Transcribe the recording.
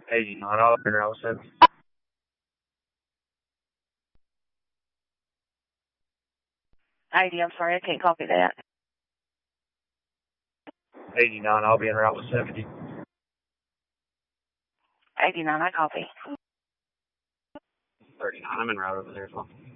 89, I'll be around 70. 80, I'm sorry, I can't copy that. 89, I'll be in route 70. 89, I copy. 39, I'm en route over there as well.